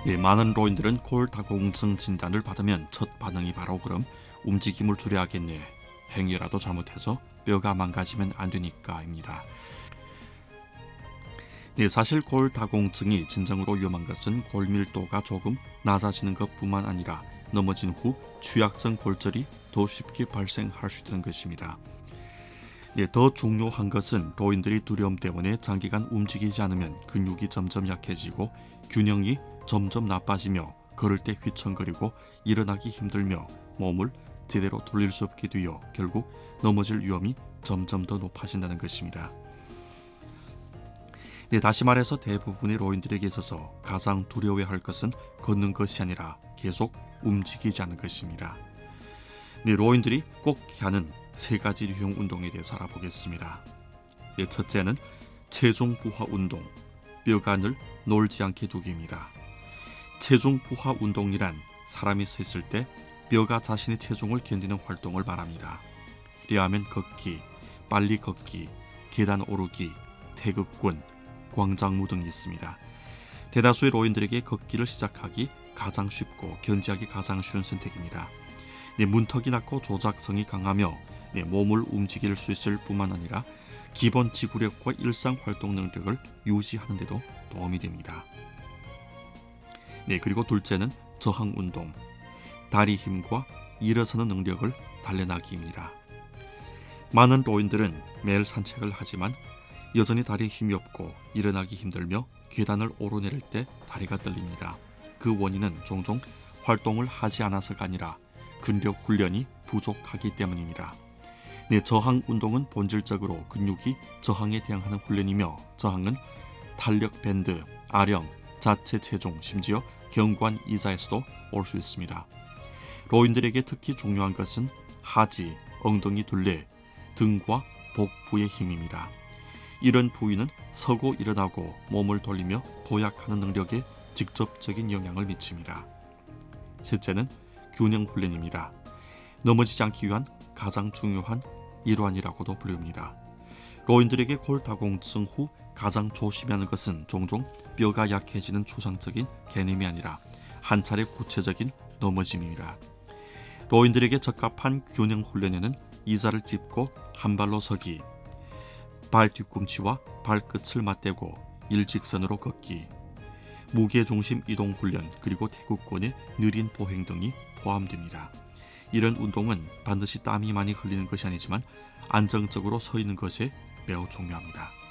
네, 많은 로인들은 골다공증 진단을 받으면 첫 반응이 바로 그럼 움직임을 줄여야겠네, 행위라도 잘못해서 뼈가 망가지면 안 되니까입니다. 네, 사실 골다공증이 진정으로 위험한 것은 골밀도가 조금 낮아지는 것뿐만 아니라 넘어진 후 취약성 골절이 더 쉽게 발생할 수 있다는 것입니다. 네, 더 중요한 것은 로인들이 두려움 때문에 장기간 움직이지 않으면 근육이 점점 약해지고 균형이 점점 나빠지며 걸을 때 휘청거리고 일어나기 힘들며 몸을 제대로 돌릴 수 없게 되어 결국 넘어질 위험이 점점 더 높아진다는 것입니다. 네, 다시 말해서 대부분의 로인들에게 있어서 가장 두려워해야 할 것은 걷는 것이 아니라 계속 움직이지 않는 것입니다. 네, 로인들이 꼭 해야 하는 세 가지 유형 운동에 대해서 알아보겠습니다. 네, 첫째는 체중 부하 운동, 뼈가 늘 놀지 않게 두기입니다. 체중 부하 운동이란 사람이 서 있을 때 뼈가 자신의 체중을 견디는 활동을 말합니다. 이하면 걷기, 빨리 걷기, 계단 오르기, 태극권, 광장무 등이 있습니다. 대다수의 로인들에게 걷기를 시작하기 가장 쉽고 견지하기 가장 쉬운 선택입니다. 네, 문턱이 낮고 조작성이 강하며 몸을 움직일 수 있을 뿐만 아니라 기본 지구력과 일상 활동 능력을 유지하는 데도 도움이 됩니다. 네, 그리고 둘째는 저항 운동, 다리 힘과 일어서는 능력을 단련하기입니다. 많은 로인들은 매일 산책을 하지만 여전히 다리에 힘이 없고 일어나기 힘들며 계단을 오르내릴 때 다리가 떨립니다. 그 원인은 종종 활동을 하지 않아서가 아니라 근력 훈련이 부족하기 때문입니다. 네, 저항 운동은 본질적으로 근육이 저항에 대항하는 훈련이며 저항은 탄력 밴드, 아령, 자체 체중, 심지어 경관 이자에서도 올 수 있습니다. 로인들에게 특히 중요한 것은 하지, 엉덩이 둘레, 등과 복부의 힘입니다. 이런 부위는 서고 일어나고 몸을 돌리며 도약하는 능력에 직접적인 영향을 미칩니다. 셋째는 균형 훈련입니다. 넘어지지 않기 위한 가장 중요한 일환이라고도 부릅니다. 로인들에게 골다공증 후 가장 조심해야 하는 것은 종종 뼈가 약해지는 추상적인 개념이 아니라 한 차례 구체적인 넘어짐입니다. 로인들에게 적합한 균형 훈련에는 이자를 짚고 한 발로 서기, 발 뒤꿈치와 발끝을 맞대고 일직선으로 걷기, 무게중심 이동 훈련, 그리고 태극권의 느린 보행 등이 포함됩니다. 이런 운동은 반드시 땀이 많이 흘리는 것이 아니지만 안정적으로 서 있는 것에 매우 중요합니다.